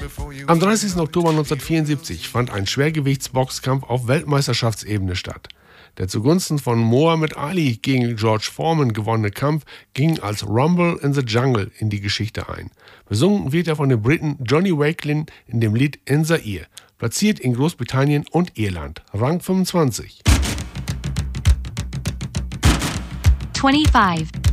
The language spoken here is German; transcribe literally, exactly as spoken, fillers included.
Am dreißigsten Oktober neunzehnhundertvierundsiebzig fand ein Schwergewichtsboxkampf auf Weltmeisterschaftsebene statt. Der zugunsten von Muhammad Ali gegen George Foreman gewonnene Kampf ging als Rumble in the Jungle in die Geschichte ein. Besungen wird er von dem Briten Johnny Wakelin in dem Lied In Zaire, platziert in Großbritannien und Irland, Rang fünfundzwanzig. twenty-five.